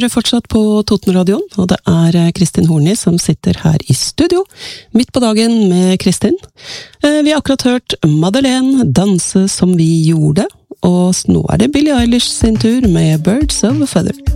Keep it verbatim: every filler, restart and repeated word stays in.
hører fortsatt på Totenradioen, og det er Kristin Horny som sitter her i studio, midt på dagen med Kristin. Vi har akkurat hørt Madeleine danse som vi gjorde, og nå er det Billie Eilish sin tur med Birds of a Feather.